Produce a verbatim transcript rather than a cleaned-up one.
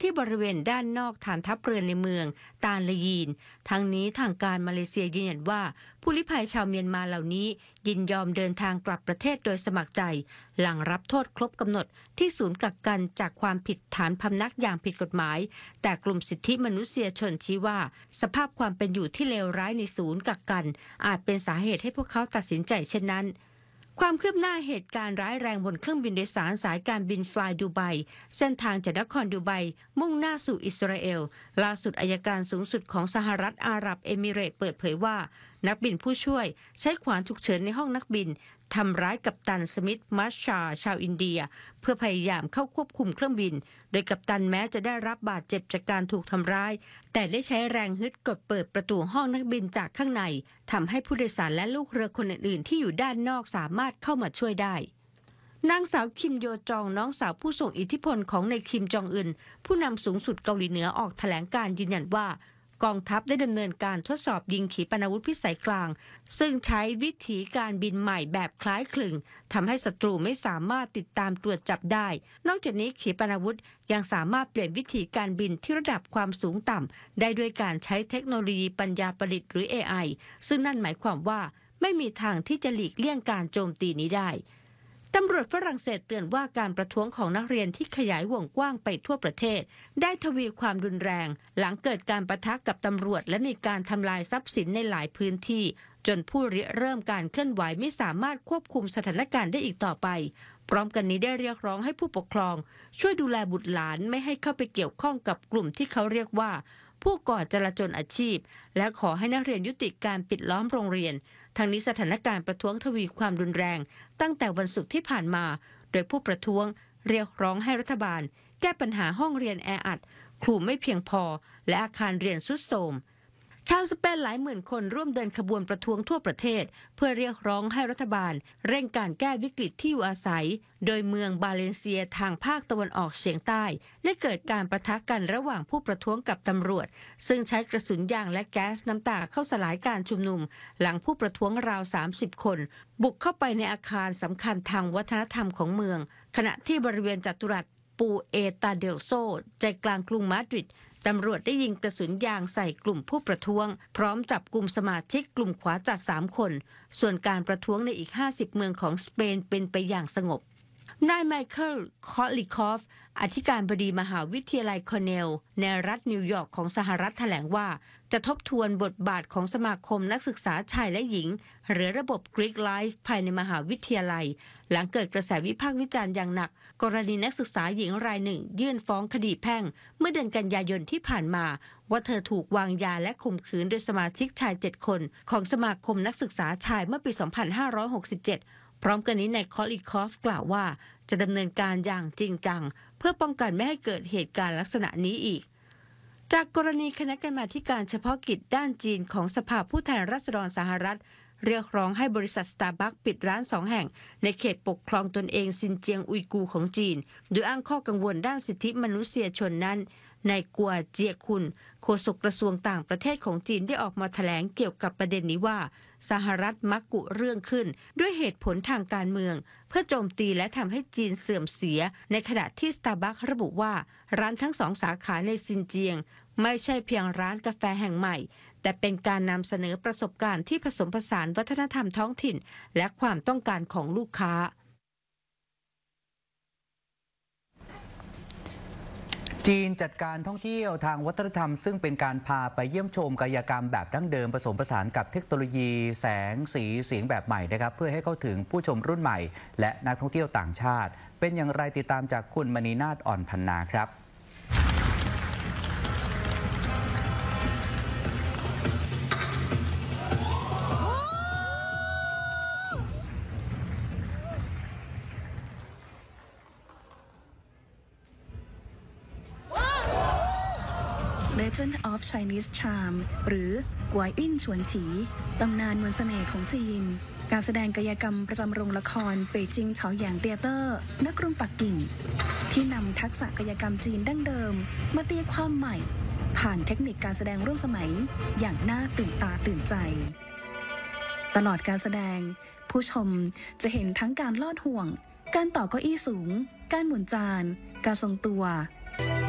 ที่บริเวณด้านนอกฐานทัพเรือในเมืองตาลยีนทั้งนี้ทางการมาเลเซียยืนยันว่าผู้ลี้ภัยชาวเมียนมาเหล่านี้ยินยอมเดินทางกลับประเทศโดยสมัครใจหลังรับโทษครบกำหนดที่ศูนย์กักกันจากความผิดฐานพำนักอย่างผิดกฎหมายแต่กลุ่มสิทธิมนุษยชนชี้ว่าสภาพความเป็นอยู่ที่เลวร้ายในศูนย์กักกันอาจเป็นสาเหตุให้พวกเขาตัดสินใจเช่นนั้นความคืบหน้าเหตุการณ์ร้ายแรงบนเครื่องบินโดยสารสายการบินฟลายดูไบเส้นทางจากนครดูไบมุ่งหน้าสู่อิสราเอลล่าสุดอัยการสูงสุดของสหรัฐอาหรับเอมิเรตส์เปิดเผยว่านักบินผู้ช่วยใช้ขวานฉุกเฉินในห้องนักบินทำร้ายกัปตันสมิธมัชชาชาวอินเดียเพื่อพยายามเข้าควบคุมเครื่องบินโดยกัปตันแม้จะได้รับบาดเจ็บจากการถูกทำร้ายแต่ได้ใช้แรงฮึดกดเปิดประตูห้องนักบินจากข้างในทำให้ผู้โดยสารและลูกเรือคนอื่นๆที่อยู่ด้านนอกสามารถเข้ามาช่วยได้นางสาวคิมโยจองน้องสาวผู้ส่งอิทธิพลของนายคิมจองอึนผู้นำสูงสุดเกาหลีเหนือออกแถลงการยืนยันว่ากองทัพได้ดำเนินการทดสอบยิงขีปนาวุธพิสัยกลางซึ่งใช้วิธีการบินใหม่แบบคล้ายคลึงทำให้ศัตรูไม่สามารถติดตามตรวจจับได้นอกจากนี้ขีปนาวุธยังสามารถเปลี่ยนวิธีการบินที่ระดับความสูงต่ำได้ด้วยการใช้เทคโนโลยีปัญญาประดิษฐ์หรือ เอ ไอ ซึ่งนั่นหมายความว่าไม่มีทางที่จะหลีกเลี่ยงการโจมตีนี้ได้ตำรวจฝรั่งเศสเตือนว่าการประท้วงของนักเรียนที่ขยายวงกว้างไปทั่วประเทศได้ทวีความรุนแรงหลังเกิดการปะทะกับตำรวจและมีการทำลายทรัพย์สินในหลายพื้นที่จนผู้ริเริ่มการเคลื่อนไหวไม่สามารถควบคุมสถานการณ์ได้อีกต่อไปพร้อมกันนี้ได้เรียกร้องให้ผู้ปกครองช่วยดูแลบุตรหลานไม่ให้เข้าไปเกี่ยวข้องกับกลุ่มที่เขาเรียกว่าผู้ก่อจลาจลอาชีพและขอให้นักเรียนยุติการปิดล้อมโรงเรียนทางนี้สถานการณ์ประท้วงทวีความรุนแรงตั้งแต่วันศุกร์ที่ผ่านมาโดยผู้ประท้วงเรียกร้องให้รัฐบาลแก้ปัญหาห้องเรียนแออัดครูไม่เพียงพอและอาคารเรียนทรุดโทรมชาวสเปนหลายหมื่นคนร่วมเดินขบวนประท้วงทั่วประเทศเพื่อเรียกร้องให้รัฐบาลเร่งการแก้วิกฤตที่อยู่อาศัยโดยเมืองบาเลนเซียทางภาคตะวันออกเฉียงใต้ได้เกิดการปะทะกันระหว่างผู้ประท้วงกับตำรวจซึ่งใช้กระสุนยางและแก๊สน้ำตาเข้าสลายการชุมนุมหลังผู้ประท้วงราวสามสิบคนบุกเข้าไปในอาคารสำคัญทางวัฒนธรรมของเมืองขณะที่บริเวณจัตุรัสปูเอตาเดลโซใจกลางกรุงมาดริดตำรวจได้ยิงกระสุนยางใส่กลุ่มผู้ประท้วงพร้อมจับกลุ่มสมาชิกกลุ่มขวาจัดสามคนส่วนการประท้วงในอีกห้าสิบเมืองของสเปนเป็นไปอย่างสงบนายไมเคิลคอลิคอฟอธิการบดีมหาวิทยาลัยคอร์เนลในรัฐนิวยอร์กของสหรัฐแถลงว่าจะทบทวนบทบาทของสมาคมนักศึกษาชายและหญิงหรือระบบ Greek Life ภายในมหาวิทยาลัยหลังเกิดกระแสวิพากษ์วิจารณ์อย่างหนักกรณีนักศึกษาหญิงรายหนึ่งยื่นฟ้องคดีแพ่งเมื่อเดือนกันยายนที่ผ่านมาว่าเธอถูกวางยาและข่มขืนโดยสมาชิกชายเจ็ดคนของสมาคมนักศึกษาชายเมื่อปี สองพันห้าร้อยหกสิบเจ็ด พร้อมกันนี้นายคอลิคอฟกล่าวว่าจะดำเนินการอย่างจริงจังเพื่อป้องกันไม่ให้เกิดเหตุการณ์ลักษณะนี้อีกจากกรณีคณะกรรมาธิการเฉพาะกิจด้านจีนของสภาผู้แทนราษฎรสหรัฐเรียกร้องให้บริษัทสตาร์บัคปิดร้านสองแห่งในเขตปกครองตนเองซินเจียงอุยกูร์ของจีนโดยอ้างข้อกังวลด้านสิทธิมนุษยชนนั้นนายกัวเจียคุนโฆษกกระทรวงต่างประเทศของจีนได้ออกมาแถลงเกี่ยวกับประเด็นนี้ว่าสหรัฐมักกุเรื่องขึ้นด้วยเหตุผลทางการเมืองเพื่อโจมตีและทำให้จีนเสื่อมเสียในขณะที่สตาร์บัคระบุว่าร้านทั้งสองสาขาในซินเจียงไม่ใช่เพียงร้านกาแฟแห่งใหม่แต่เป็นการนำเสนอประสบการณ์ที่ผสมผสานวัฒนธรรมท้องถิ่นและความต้องการของลูกค้าจีนจัดการท่องเที่ยวทางวัฒนธรรมซึ่งเป็นการพาไปเยี่ยมชมกายกรรมแบบดั้งเดิมผสมผสานกับเทคโนโลยีแสงสีเสียงแบบใหม่นะครับเพื่อให้เข้าถึงผู้ชมรุ่นใหม่และนักท่องเที่ยวต่างชาติเป็นอย่างไรติดตามจากคุณมณีนาฏอ่อนพันนาครับ Legend of Chinese Charm หรือกวยอิ้นฉวนฉีตำนานมนต์เสน่ห์ของจีนการแสดงกายกรรมประจำโรงละครเป่ยจิงเฉาหยางเตียเตอร์ณกรุงปักกิ่งที่นำทักษะกายกรรมจีนดั้งเดิมมาตีความใหม่ผ่านเทคนิคการแสดงร่วมสมัยอย่างน่าตื่นตาตื่นใจตลอดการแสดงผู้ชมจะเห็นทั้งการลอดห่วงการต่อเก้าอี้สูงการหมุนจานการทรงตัว